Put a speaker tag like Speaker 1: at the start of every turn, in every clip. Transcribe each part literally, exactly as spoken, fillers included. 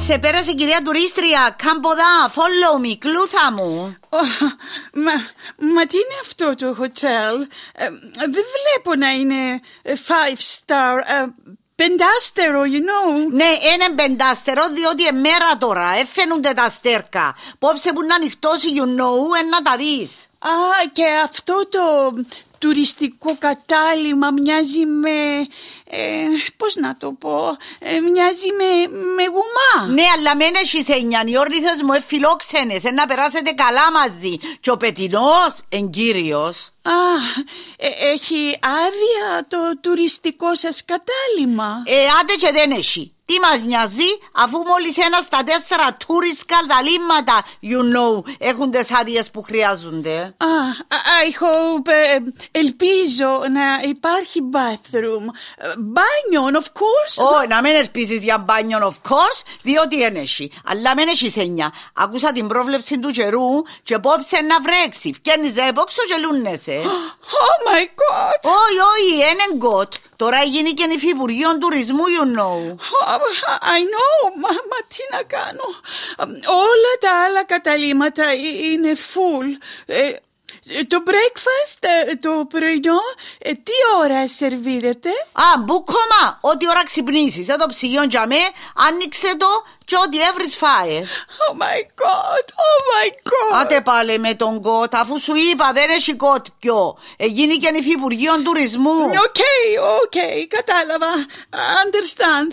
Speaker 1: σε πέρασε κυρία τουρίστρια. Κάμποδα, follow me, κλούθα μου.
Speaker 2: Oh, μα, μα τι είναι αυτό το hotel? Ε, δεν βλέπω να είναι five star, ε, πεντάστερο, you know.
Speaker 1: Ναι, είναι πεντάστερο διότι εμέρα τώρα, έφαινονται τα στέρκα. Πόψε που να ανοιχτώσει, you know, να τα δεις.
Speaker 2: Α, και αυτό το τουριστικό κατάλημα μοιάζει με, ε, πώς να το πω, ε, μοιάζει με, με γουμά.
Speaker 1: Ναι, αλλά μεν έχεις εννιάν, οι όρνηθες μου εφιλόξενες, να περάσετε καλά μαζί. Και ο πετεινός εγκύριος.
Speaker 2: Α, ε, έχει άδεια το τουριστικό σας κατάλημα?
Speaker 1: Ε, άντε και δεν έχει. Τι μας νοιάζει, αφού μόλις ένα στα τέσσερα tourist καταλήμματα, you know, έχουν τις άδειες που χρειάζονται.
Speaker 2: Α, I hope, ε, ελπίζω να υπάρχει bathroom. Μπάνιο, of course.
Speaker 1: Όχι, να μην ελπίζεις για μπάνιο, of course, διότι δεν έχει. Αλλά μην έχεις εννιά. Ακούσα την πρόβλεψη του καιρού και απόψε να βρέξει. Φκένεις δε επόξω και λούνεσαι.
Speaker 2: Oh my God.
Speaker 1: Όχι, όχι, είναι γκοτ. Τώρα γίνει και υφυπουργείο τουρισμού, you know.
Speaker 2: I know, μα, μα τι να κάνω. Όλα τα άλλα καταλήμματα είναι full. Ε, το breakfast, το πρωινό, τι ώρα σερβίρεται?
Speaker 1: Α, μπουκόμα, ό,τι ώρα ξυπνήσεις. Το ψυγείο για με, άνοιξε το και ό,τι έβρις φάε.
Speaker 2: Oh my God, oh my God.
Speaker 1: Άτε πάλι με τον κότ, αφού σου είπα δεν έχει κότ πιο. Εγίνει και υφυπουργείο τουρισμού.
Speaker 2: Οκ, οκ, κατάλαβα. Understand.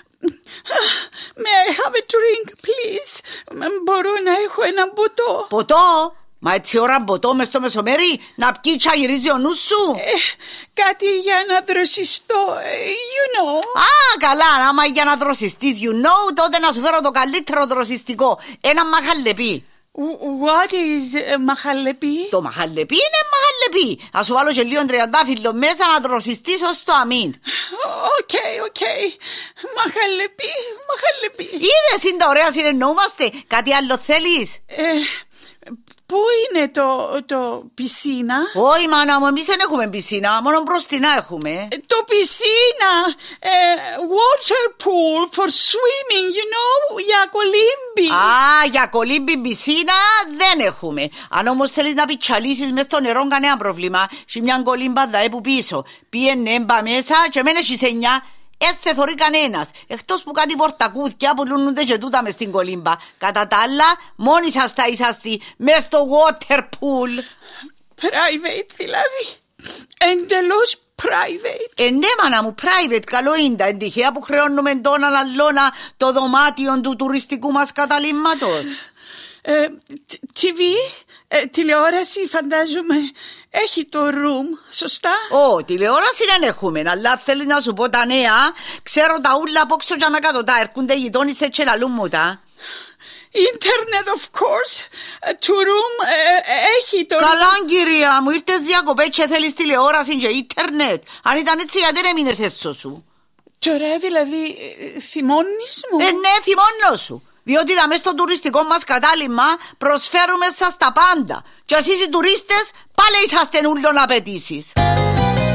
Speaker 2: May I have a drink, please? Μπορώ να έχω ένα ποτό?
Speaker 1: Ποτό? Μα έτσι ώρα ποτό μες στο μεσομέρι να πιει τσαγυρίζει ο νους σου.
Speaker 2: Ε, κάτι για να δροσιστώ, you know.
Speaker 1: Α, καλά, άμα για να δροσιστείς, you know, τότε να σου φέρω το καλύτερο δροσιστικό. Ένα μαχαλεπί.
Speaker 2: What is uh, μαχαλεπί?
Speaker 1: Το μαχαλεπί είναι μαχαλεπί. Ας σου βάλω και λίγο τριαντάφυλλο μέσα να δροσιστείς ως το αμήν.
Speaker 2: Οκ, οκ. Μαχαλεπί, μαχαλεπί.
Speaker 1: Είδες είναι τα ωραία συνεννοούμαστε. Κάτι άλλο θέλεις?
Speaker 2: Ε, πού είναι το, το πισίνα?
Speaker 1: Όχι μάνα μου, εμείς δεν έχουμε πισίνα, μόνο μπροστινά έχουμε.
Speaker 2: Το πισίνα, ε, water pool for swimming, you know, για κολύμπι.
Speaker 1: Α, για κολύμπι πισίνα δεν έχουμε. Αν όμως θέλεις να πιτσαλίσεις μες στο νερό κανένα πρόβλημα, σε μια κολύμπα δαέ που πίσω. Πήγαινε έμπα μέσα και μένε στις εννιά. Έτσι θωρεί κανένας, εκτός που κάτι πορτακούθια που λούνονται και τούτα μες στην κολύμπα. Κατά τα άλλα, μόνοι σας θα είσαστε μες στο water pool.
Speaker 2: Private δηλαδή, εντελώς private.
Speaker 1: Ε, ναι μάνα μου, private, καλό είναι. Εν τυχαία που χρεώνουμε τον αναλώνα το δωμάτιο του τουριστικού μας καταλήμματος.
Speaker 2: Ε, τι βι, ε, τηλεόραση φαντάζομαι έχει το room, σωστά?
Speaker 1: Ω, τηλεόραση δεν έχουμε, αλλά θέλει να σου πω τα νέα. Ξέρω τα ούλα απόξω και ανακατωτά, έρχονται οι γειτόνισσες και λαλούν μου τα.
Speaker 2: Ίντερνετ, of course. Το room ε, έχει το...
Speaker 1: Καλά κυρία μου, ήρθες διακοπές και θέλεις τηλεόραση και ίντερνετ. Αν ήταν έτσι γιατί δεν έμεινες έσω σου?
Speaker 2: Τώρα δηλαδή ε, θυμώνεις μου?
Speaker 1: Ε, ναι, θυμώνω σου. Διότι θα μες στο τουριστικό μας κατάλημα προσφέρουμε σας τα πάντα. Και εσείς οι τουρίστες πάλι είσαστε ούλων απαιτήσεις.